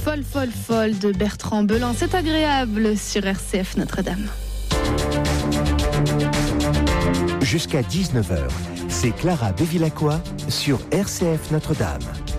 Folle de Bertrand Belin. C'est agréable sur RCF Notre-Dame. Jusqu'à 19h, c'est Clara Bevilacqua sur RCF Notre-Dame.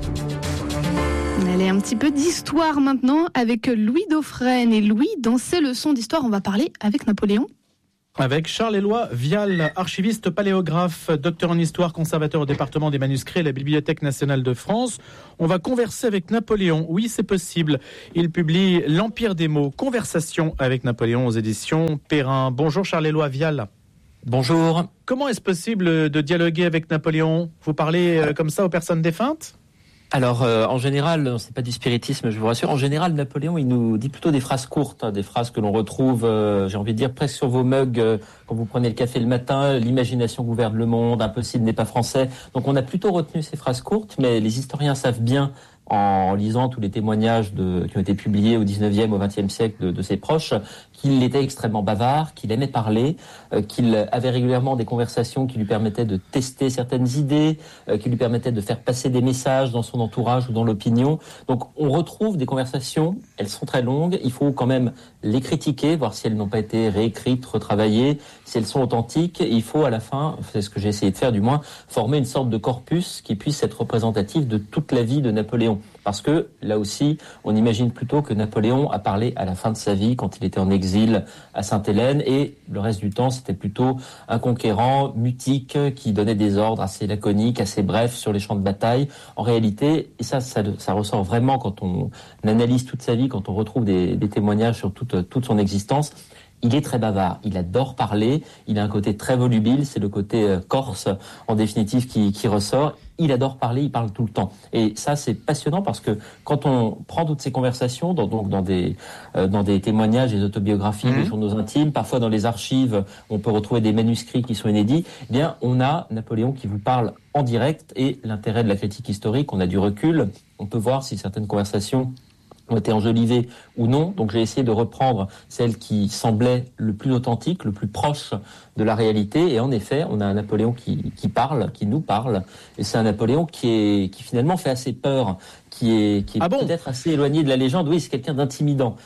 Allez, un petit peu d'histoire maintenant avec Louis Dauphren. Et Louis, dans ses leçons d'histoire, on va parler avec Napoléon. Avec Charles-Éloi Vial, archiviste paléographe, docteur en histoire, conservateur au département des manuscrits à la Bibliothèque nationale de France. On va converser avec Napoléon. Oui, c'est possible. Il publie L'Empire des mots, conversation avec Napoléon aux éditions Perrin. Bonjour Charles-Éloi Vial. Bonjour. Comment est-ce possible de dialoguer avec Napoléon ? Vous parlez comme ça aux personnes défuntes ? Alors, en général, c'est pas du spiritisme, je vous rassure. En général, Napoléon, il nous dit plutôt des phrases courtes, des phrases que l'on retrouve, j'ai envie de dire, presque sur vos mugs, quand vous prenez le café le matin, l'imagination gouverne le monde, impossible n'est pas français. Donc, on a plutôt retenu ces phrases courtes, mais les historiens savent bien, en lisant tous les témoignages qui ont été publiés au 19e, au 20e siècle de ses proches, qu'il était extrêmement bavard, qu'il aimait parler, qu'il avait régulièrement des conversations qui lui permettaient de tester certaines idées, qui lui permettaient de faire passer des messages dans son entourage ou dans l'opinion. Donc on retrouve des conversations, elles sont très longues, il faut quand même les critiquer, voir si elles n'ont pas été réécrites, retravaillées, si elles sont authentiques. Et il faut à la fin, c'est ce que j'ai essayé de faire du moins, former une sorte de corpus qui puisse être représentatif de toute la vie de Napoléon. Parce que, là aussi, on imagine plutôt que Napoléon a parlé à la fin de sa vie, quand il était en exil à Sainte-Hélène, et le reste du temps, c'était plutôt un conquérant mutique qui donnait des ordres assez laconiques, assez brefs sur les champs de bataille. En réalité, et ça ressort vraiment quand on analyse toute sa vie, quand on retrouve des témoignages sur toute son existence. Il est très bavard, il adore parler, il a un côté très volubile, c'est le côté corse en définitive qui ressort. Il adore parler, il parle tout le temps. Et ça, c'est passionnant parce que quand on prend toutes ces conversations, dans des témoignages, des autobiographies, des journaux intimes, parfois dans les archives, on peut retrouver des manuscrits qui sont inédits, eh bien, on a Napoléon qui vous parle en direct. Et l'intérêt de la critique historique, on a du recul, on peut voir si certaines conversations ont été enjolivées ou non. Donc j'ai essayé de reprendre celle qui semblait le plus authentique, le plus proche de la réalité. Et en effet, on a un Napoléon qui parle, qui nous parle. Et c'est un Napoléon qui finalement fait assez peur, qui est peut-être assez éloigné de la légende. Oui, c'est quelqu'un d'intimidant.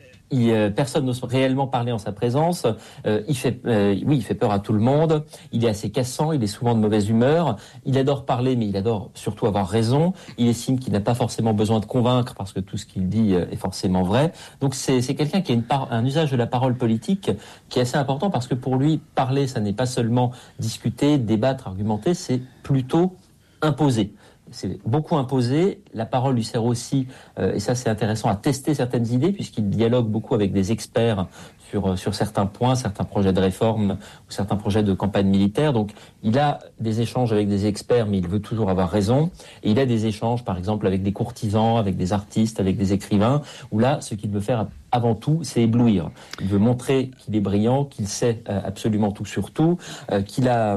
Personne n'ose réellement parler en sa présence. Il fait peur à tout le monde. Il est assez cassant. Il est souvent de mauvaise humeur. Il adore parler, mais il adore surtout avoir raison. Il estime qu'il n'a pas forcément besoin de convaincre parce que tout ce qu'il dit est forcément vrai. Donc c'est quelqu'un qui a un usage de la parole politique qui est assez important parce que pour lui, parler, ça n'est pas seulement discuter, débattre, argumenter, c'est plutôt imposer. C'est beaucoup imposé. La parole lui sert aussi, et ça c'est intéressant, à tester certaines idées puisqu'il dialogue beaucoup avec des experts sur certains points, certains projets de réforme ou certains projets de campagne militaire. Donc il a des échanges avec des experts, mais il veut toujours avoir raison. Et il a des échanges, par exemple, avec des courtisans, avec des artistes, avec des écrivains, où là, ce qu'il veut faire avant tout, c'est éblouir. Il veut montrer qu'il est brillant, qu'il sait absolument tout sur tout, qu'il a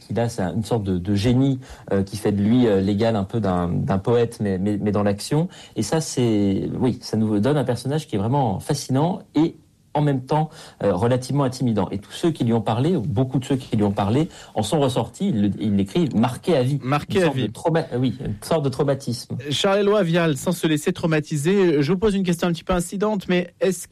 une sorte de génie qui fait de lui l'égal un peu d'un poète, mais dans l'action. Et ça, ça nous donne un personnage qui est vraiment fascinant et en même temps relativement intimidant. Et tous ceux qui lui ont parlé, ou beaucoup de ceux qui lui ont parlé, en sont ressortis, il l'écrit, marqué à vie. Marqué à vie. Oui, une sorte de traumatisme. Charles-Éloi Vial, sans se laisser traumatiser, je vous pose une question un petit peu incidente, mais est-ce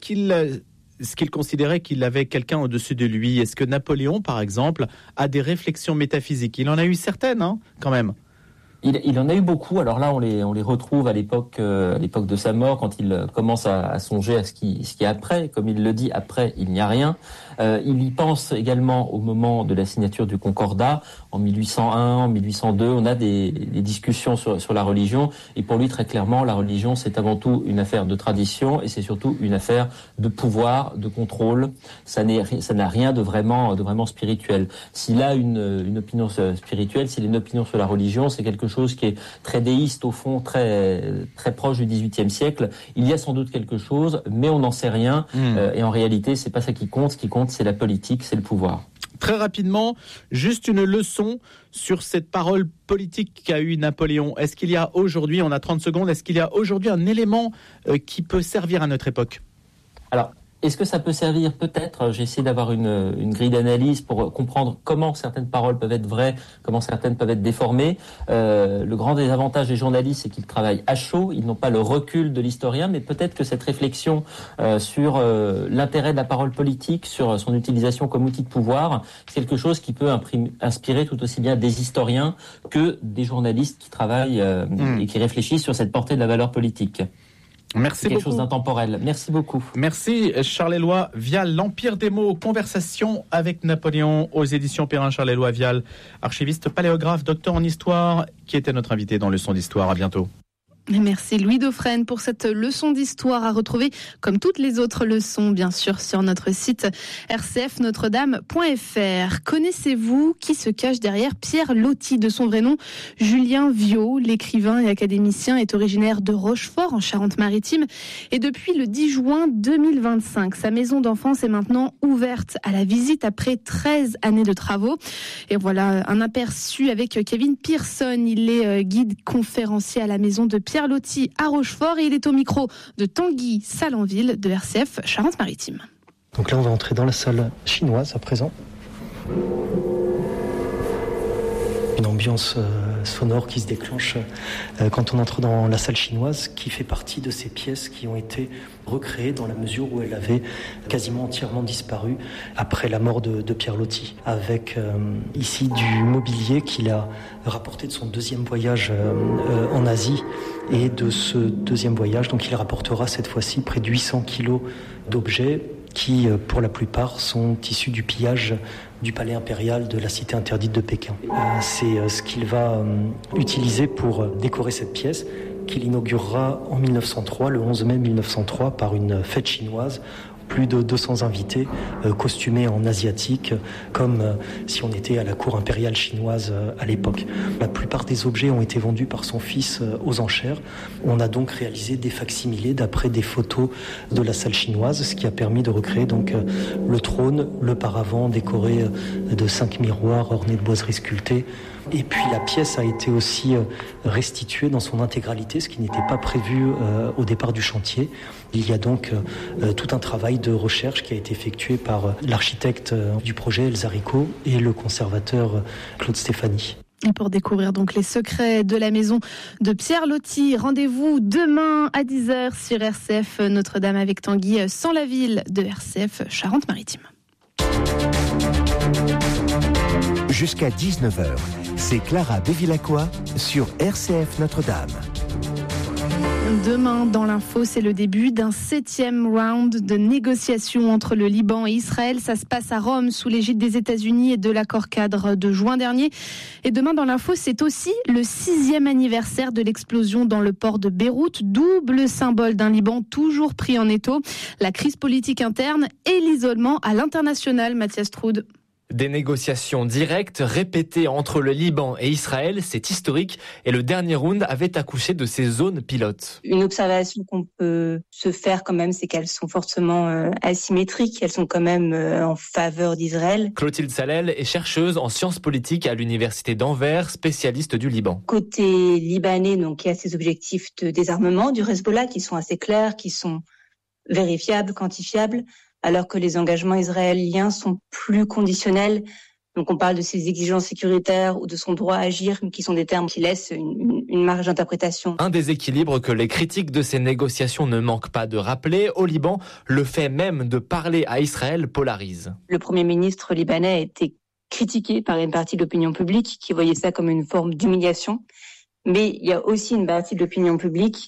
qu'il considérait qu'il avait quelqu'un au-dessus de lui ? Est-ce que Napoléon, par exemple, a des réflexions métaphysiques ? Il en a eu certaines, quand même. Il en a eu beaucoup. Alors là, on les retrouve à l'époque de sa mort, quand il commence à songer à ce qui est après. Comme il le dit, après, il n'y a rien. Il y pense également au moment de la signature du Concordat, en 1801, en 1802. On a des discussions sur la religion. Et pour lui, très clairement, la religion, c'est avant tout une affaire de tradition et c'est surtout une affaire de pouvoir, de contrôle. Ça n'a rien de vraiment spirituel. S'il a une opinion spirituelle, s'il a une opinion sur la religion, c'est quelque chose qui est très déiste au fond, très très proche du XVIIIe siècle. Il y a sans doute quelque chose, mais on n'en sait rien. Et en réalité, c'est pas ça qui compte. Ce qui compte, c'est la politique, c'est le pouvoir. Très rapidement, juste une leçon sur cette parole politique qu'a eu Napoléon. Est-ce qu'il y a aujourd'hui, on a 30 secondes, est-ce qu'il y a aujourd'hui un élément qui peut servir à notre époque ? Alors, Est-ce que ça peut servir? Peut-être. J'ai essayé d'avoir une grille d'analyse pour comprendre comment certaines paroles peuvent être vraies, comment certaines peuvent être déformées. Le grand désavantage des journalistes, c'est qu'ils travaillent à chaud. Ils n'ont pas le recul de l'historien, mais peut-être que cette réflexion sur l'intérêt de la parole politique, sur son utilisation comme outil de pouvoir, c'est quelque chose qui peut inspirer tout aussi bien des historiens que des journalistes qui travaillent et qui réfléchissent sur cette portée de la valeur politique. Merci beaucoup. Quelque chose d'intemporel. Merci beaucoup. Merci Charles-Éloi Vial, l'Empire des mots, conversation avec Napoléon aux éditions Perrin. Charles-Éloi Vial, archiviste, paléographe, docteur en histoire, qui était notre invité dans Leçon d'histoire. À bientôt. Merci Louis Dauphren pour cette leçon d'histoire à retrouver, comme toutes les autres leçons, bien sûr, sur notre site rcfnotredame.fr. Connaissez-vous qui se cache derrière Pierre Loti? De son vrai nom, Julien Viaud, l'écrivain et académicien, est originaire de Rochefort, en Charente-Maritime. Et depuis le 10 juin 2025, sa maison d'enfance est maintenant ouverte à la visite après 13 années de travaux. Et voilà un aperçu avec Kevin Pearson. Il est guide conférencier à la maison de Pierre Loti à Rochefort et il est au micro de Tanguy Salanville de RCF Charente-Maritime. Donc là, on va entrer dans la salle chinoise à présent. Une ambiance sonore qui se déclenche quand on entre dans la salle chinoise, qui fait partie de ces pièces qui ont été recréées dans la mesure où elle avait quasiment entièrement disparu après la mort de Pierre Loti, avec ici du mobilier qu'il a rapporté de son deuxième voyage en Asie. Et de ce deuxième voyage, donc il rapportera cette fois-ci près de 800 kilos d'objets qui, pour la plupart, sont issus du pillage du palais impérial de la cité interdite de Pékin. C'est ce qu'il va utiliser pour décorer cette pièce, qu'il inaugurera en 1903, le 11 mai 1903, par une fête chinoise. Plus de 200 invités costumés en asiatique, comme si on était à la cour impériale chinoise à l'époque. La plupart des objets ont été vendus par son fils aux enchères. On a donc réalisé des facsimilés d'après des photos de la salle chinoise, ce qui a permis de recréer donc le trône, le paravent décoré de 5 miroirs ornés de boiseries sculptées. Et puis la pièce a été aussi restituée dans son intégralité, ce qui n'était pas prévu au départ du chantier. Il y a donc tout un travail de recherche qui a été effectué par l'architecte du projet Elsa Rico et le conservateur Claude Stéphanie. Et pour découvrir donc les secrets de la maison de Pierre Loti, rendez-vous demain à 10h sur RCF Notre-Dame avec Tanguy Salanville de RCF Charente-Maritime. Jusqu'à 19h, c'est Clara Bevilacqua sur RCF Notre-Dame. Demain, dans l'info, c'est le début d'un 7e round de négociations entre le Liban et Israël. Ça se passe à Rome, sous l'égide des États-Unis et de l'accord cadre de juin dernier. Et demain, dans l'info, c'est aussi le 6e anniversaire de l'explosion dans le port de Beyrouth, double symbole d'un Liban toujours pris en étau. La crise politique interne et l'isolement à l'international, Mathias Troud. Des négociations directes, répétées entre le Liban et Israël, c'est historique et le dernier round avait accouché de ces zones pilotes. Une observation qu'on peut se faire quand même, c'est qu'elles sont fortement asymétriques, elles sont quand même en faveur d'Israël. Clotilde Salel est chercheuse en sciences politiques à l'université d'Anvers, spécialiste du Liban. Côté libanais, donc, il y a ces objectifs de désarmement du Hezbollah qui sont assez clairs, qui sont vérifiables, quantifiables, alors que les engagements israéliens sont plus conditionnels. Donc on parle de ses exigences sécuritaires ou de son droit à agir, qui sont des termes qui laissent une marge d'interprétation. Un déséquilibre que les critiques de ces négociations ne manquent pas de rappeler. Au Liban, le fait même de parler à Israël polarise. Le Premier ministre libanais a été critiqué par une partie de l'opinion publique qui voyait ça comme une forme d'humiliation. Mais il y a aussi une partie de l'opinion publique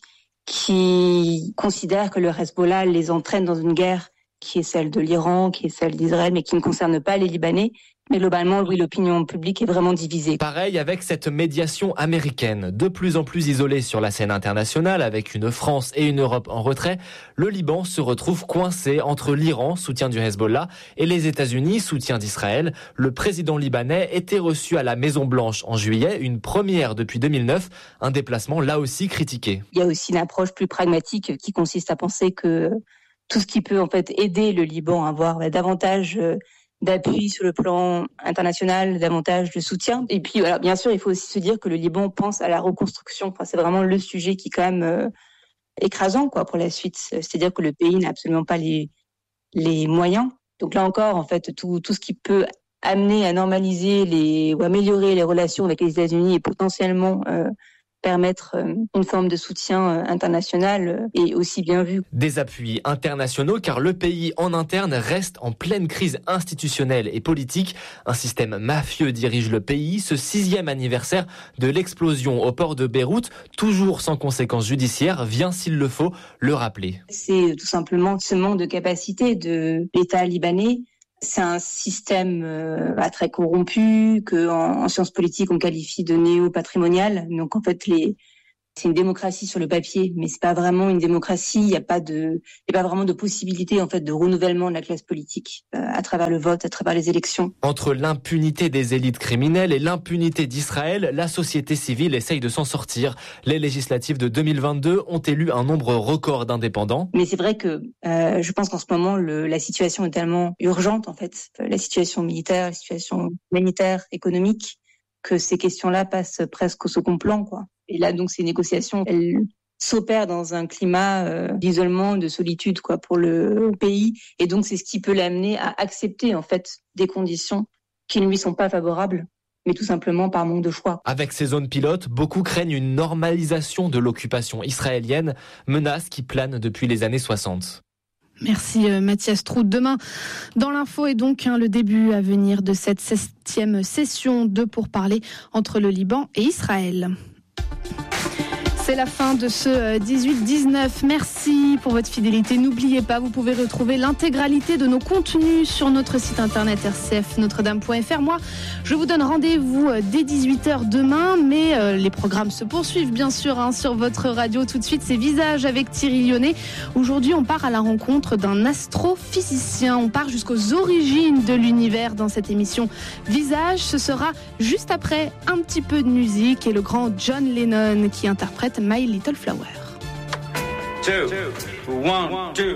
qui considère que le Hezbollah les entraîne dans une guerre qui est celle de l'Iran, qui est celle d'Israël, mais qui ne concerne pas les Libanais. Mais globalement, oui, l'opinion publique est vraiment divisée. Pareil avec cette médiation américaine. De plus en plus isolée sur la scène internationale, avec une France et une Europe en retrait, le Liban se retrouve coincé entre l'Iran, soutien du Hezbollah, et les États-Unis, soutien d'Israël. Le président libanais était reçu à la Maison-Blanche en juillet, une première depuis 2009, un déplacement là aussi critiqué. Il y a aussi une approche plus pragmatique qui consiste à penser que tout ce qui peut en fait aider le Liban à avoir davantage d'appui sur le plan international, davantage de soutien. Et puis voilà, bien sûr, il faut aussi se dire que le Liban pense à la reconstruction. Enfin, c'est vraiment le sujet qui est quand même écrasant pour la suite. C'est-à-dire que le pays n'a absolument pas les les moyens. Donc là encore, en fait, tout ce qui peut amener à normaliser ou améliorer les relations avec les États-Unis et potentiellement permettre une forme de soutien international est aussi bien vu. Des appuis internationaux car le pays en interne reste en pleine crise institutionnelle et politique. Un système mafieux dirige le pays. Ce 6e anniversaire de l'explosion au port de Beyrouth, toujours sans conséquences judiciaires, vient s'il le faut le rappeler. C'est tout simplement ce manque de capacité de l'État libanais. C'est un système très corrompu que en sciences politiques on qualifie de néo-patrimonial. Donc en fait c'est une démocratie sur le papier, mais c'est pas vraiment une démocratie. Il y a pas vraiment de possibilité en fait de renouvellement de la classe politique à travers le vote, à travers les élections. Entre l'impunité des élites criminelles et l'impunité d'Israël, la société civile essaye de s'en sortir. Les législatives de 2022 ont élu un nombre record d'indépendants. Mais c'est vrai que je pense qu'en ce moment la situation est tellement urgente en fait, la situation militaire, la situation humanitaire, économique, que ces questions-là passent presque au second plan, quoi. Et là, donc, ces négociations, elles s'opèrent dans un climat d'isolement, de solitude, quoi, pour le pays. Et donc, c'est ce qui peut l'amener à accepter, en fait, des conditions qui ne lui sont pas favorables, mais tout simplement par manque de choix. Avec ces zones pilotes, beaucoup craignent une normalisation de l'occupation israélienne, menace qui plane depuis les années 60. Merci Mathias Trout. Demain, dans l'info est donc le début à venir de cette 7e session de pourparlers entre le Liban et Israël. C'est la fin de ce 18-19. Merci pour votre fidélité. N'oubliez pas, vous pouvez retrouver l'intégralité de nos contenus sur notre site internet rcfnotredame.fr. Moi, je vous donne rendez-vous dès 18h demain, mais les programmes se poursuivent bien sûr sur votre radio. Tout de suite, c'est Visage avec Thierry Lyonnais. Aujourd'hui, on part à la rencontre d'un astrophysicien. On part jusqu'aux origines de l'univers dans cette émission Visage. Ce sera juste après un petit peu de musique et le grand John Lennon qui interprète My Little Flower. 2, 1, 2.